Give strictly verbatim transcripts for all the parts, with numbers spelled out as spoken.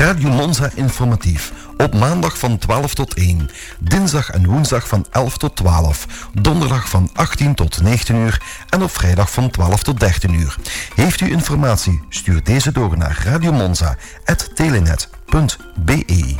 Radio Monza informatief. Op maandag van twaalf tot één. Dinsdag en woensdag van elf tot twaalf. Donderdag van achttien tot negentien uur. En op vrijdag van twaalf tot dertien uur. Heeft u informatie? Stuur deze door naar radiomonza apenstaartje telenet punt b e.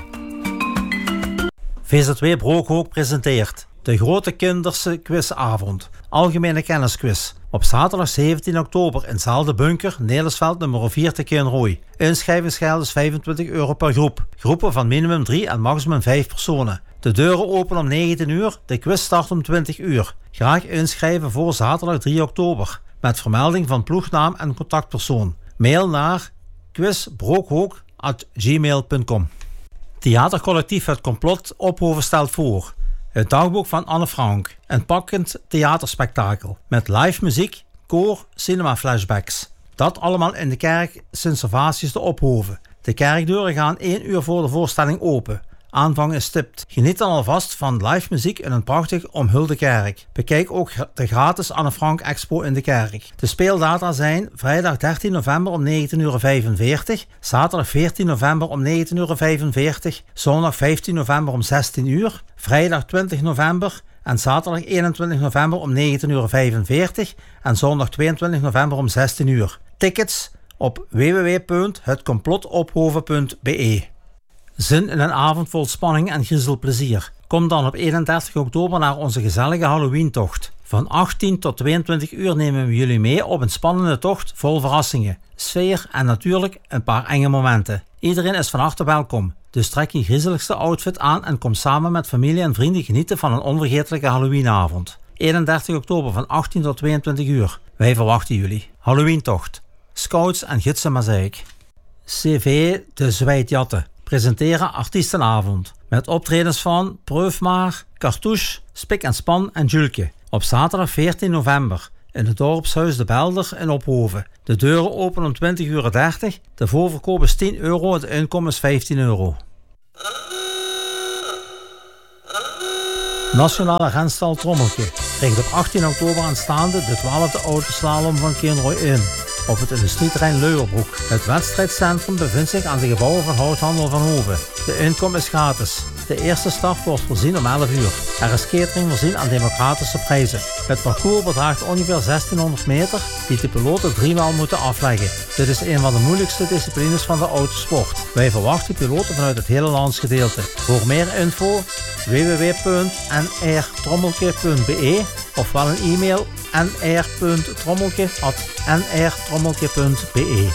V Z W Broekhoek presenteert de Grote Kinderse Quizavond. Algemene kennisquiz. Op zaterdag zeventien oktober in zaal De Bunker, Nederlandsveld nummer vier te Keenrooi. Inschrijvingsgeld is vijfentwintig euro per groep. Groepen van minimum drie en maximum vijf personen. De deuren openen om negentien uur, de quiz start om twintig uur. Graag inschrijven voor zaterdag drie oktober. Met vermelding van ploegnaam en contactpersoon. Mail naar quiz broekhoek at gmail punt com. Theatercollectief Het Complot Ophoven stelt voor het dagboek van Anne Frank. Een pakkend theaterspektakel. Met live muziek, koor, cinema flashbacks. Dat allemaal in de kerk Sint-Servatius te Ophoven. De kerkdeuren gaan één uur voor de voorstelling open. Aanvang is stipt. Geniet dan alvast van live muziek in een prachtig omhulde kerk. Bekijk ook de gratis Anne Frank Expo in de kerk. De speeldata zijn vrijdag dertien november om negentien uur vijfenveertig, zaterdag veertien november om negentien uur vijfenveertig, zondag vijftien november om zestien uur, vrijdag twintig november en zaterdag eenentwintig november om negentien uur vijfenveertig en zondag tweeëntwintig november om zestien uur. Tickets op w w w punt het complot ophoven punt b e. Zin in een avond vol spanning en griezelplezier. Kom dan op eenendertig oktober naar onze gezellige Halloween-tocht. Van achttien tot tweeëntwintig uur nemen we jullie mee op een spannende tocht vol verrassingen, sfeer en natuurlijk een paar enge momenten. Iedereen is van harte welkom, dus trek je griezeligste outfit aan en kom samen met familie en vrienden genieten van een onvergetelijke Halloweenavond. eenendertig oktober van achttien tot tweeëntwintig uur. Wij verwachten jullie. Halloween-tocht. Scouts en gidsen Mazeik. C V De Zwijtjatten presenteren artiestenavond. Met optredens van Preufmaar, Cartouche, Spik en Span en Julke. Op zaterdag veertien november in het dorpshuis De Belder in Ophoven. De deuren openen om twintig uur dertig. De voorverkoop is tien euro, het inkomen is vijftien euro. Nationale renstal Trommelke krijgt op achttien oktober aanstaande de twaalfde autoslalom van Keenrooi in. Op het industrieterrein Leuwerbroek. Het wedstrijdcentrum bevindt zich aan de gebouwen van Houthandel van Hoven. De inkom is gratis. De eerste start wordt voorzien om elf uur. Er is catering voorzien aan democratische prijzen. Het parcours bedraagt ongeveer zestienhonderd meter, die de piloten driemaal moeten afleggen. Dit is een van de moeilijkste disciplines van de autosport. Wij verwachten piloten vanuit het hele landsgedeelte. Voor meer info w w w punt n r trommelke punt b e ofwel een e-mail n r punt trommelke at n r trommelke punt b e.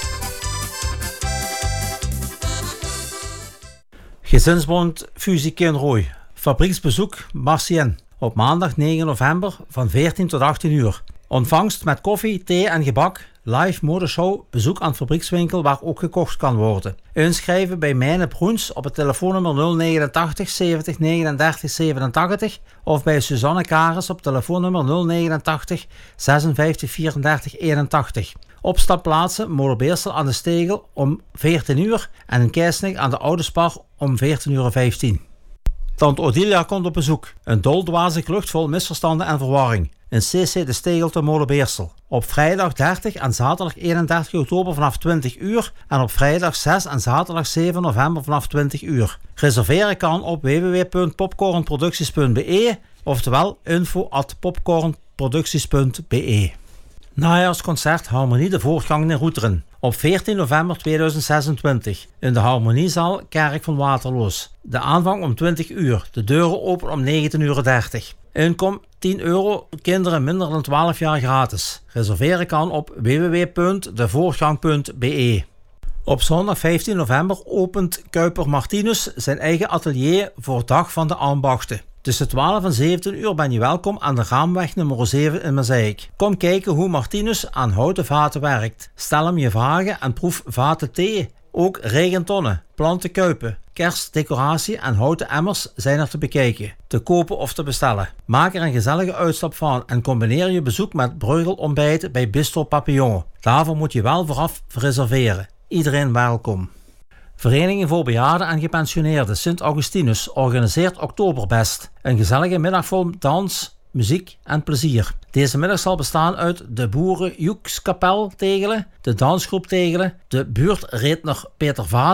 Gezinsbond Fusie Keenrooi. Fabrieksbezoek Marcien. Op maandag negen november van veertien tot achttien uur. Ontvangst met koffie, thee en gebak. Live modeshow. Bezoek aan fabriekswinkel waar ook gekocht kan worden. Inschrijven bij Mijne Broens op het telefoonnummer nul negenentachtig zeventig negenendertig zevenentachtig of bij Suzanne Kares op telefoonnummer nul negenentachtig zesenvijftig vierendertig eenentachtig. Opstapplaatsen Molenbeersel aan de Stegel om veertien uur en in Keisnik aan de Oude Spar om veertien uur vijftien. Tante Odilia komt op bezoek. Een doldwaze klucht vol misverstanden en verwarring. In C C de Stegel te Molenbeersel. Op vrijdag dertig en zaterdag eenendertig oktober vanaf twintig uur en op vrijdag zes en zaterdag zeven november vanaf twintig uur. Reserveren kan op w w w punt popcornproducties punt b e oftewel info at popcornproducties punt b e. Najaarsconcert Harmonie de Voortgang in Roeteren. Op veertien november tweeduizend zesentwintig in de Harmoniezaal Kerk van Waterloos. De aanvang om twintig uur. De deuren open om negentien uur dertig. Inkom tien euro, kinderen minder dan twaalf jaar gratis. Reserveren kan op w w w punt de voortgang punt b e. Op zondag vijftien november opent Kuiper Martinus zijn eigen atelier voor Dag van de Ambachten. Tussen twaalf en zeventien uur ben je welkom aan de Raamweg nummer zeven in Mazeik. Kom kijken hoe Martinus aan houten vaten werkt. Stel hem je vragen en proef vaten thee. Ook regentonnen, planten kuipen, kerstdecoratie en houten emmers zijn er te bekijken, te kopen of te bestellen. Maak er een gezellige uitstap van en combineer je bezoek met breugelontbijt bij Bistro Papillon. Daarvoor moet je wel vooraf reserveren. Iedereen welkom. Vereniging voor Bejaarden en Gepensioneerden Sint Augustinus organiseert Oktoberbest. Een gezellige middag vol dans, muziek en plezier. Deze middag zal bestaan uit de Boerenjoekskapel Tegelen, de dansgroep Tegelen, de buurtredner Peter Vaze,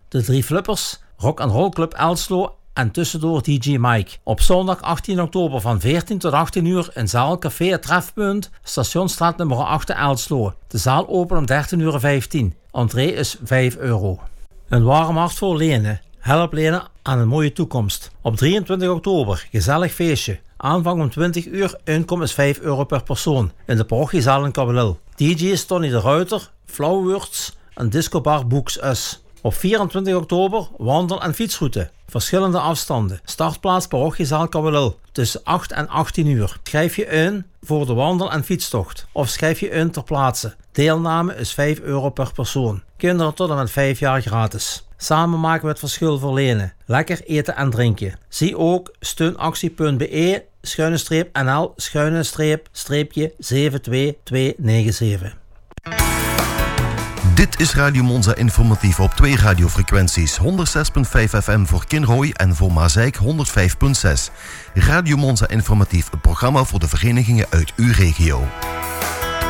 De Drie Flippers, Rock and Roll Club Elslo en tussendoor D J Mike. Op zondag achttien oktober van veertien tot achttien uur in zaal Café Het Trefpunt, Stationsstraat nummer acht te Elslo. De zaal opent om dertien uur vijftien. Entree is vijf euro. Een warm hart voor Lene. Help Lene aan een mooie toekomst. Op drieëntwintig oktober, gezellig feestje. Aanvang om twintig uur, inkom is vijf euro per persoon. In de parochiezaal in Kabelil. D J is Tony de Ruiter, Flauwwurts en discobar Boeks Us. Op vierentwintig oktober, wandel- en fietsroute. Verschillende afstanden. Startplaats parochiezaal Kabelil. Tussen acht en achttien uur. Schrijf je in voor de wandel- en fietstocht. Of schrijf je in ter plaatse. Deelname is vijf euro per persoon. Kinderen tot en met vijf jaar gratis. Samen maken we het verschil voor Lene. Lekker eten en drinken. Zie ook steunactie.be schuine streep nl schuine streep streepje zeven twee twee negen zeven. Dit is Radio Monza Informatief op twee radiofrequenties. honderdzes komma vijf F M voor Kinrooi en voor Mazeik honderdvijf komma zes. Radio Monza Informatief, een programma voor de verenigingen uit uw regio.